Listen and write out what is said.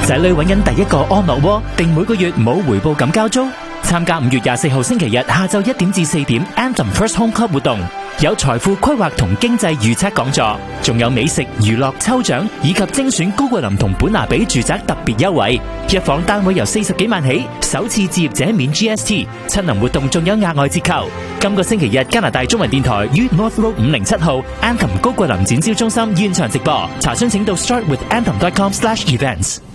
仔女揾緊第一個安樂窩，定每個月冇回報咁交租？參加5月24號星期日下晝1點至4點 Anthem First Home Club 活動，有財富規劃同經濟預測講座，仲有美食、娛樂、抽獎以及精選高貴林同本拿比住宅特別優惠，一房單位由40幾萬起，首次置業者免 GST， 親臨活動仲有額外折扣。今個星期日加拿大中文電台於 North Road 507號 Anthem 高貴林展銷中心現場直播，查詢請到 startwithanthem.com/events。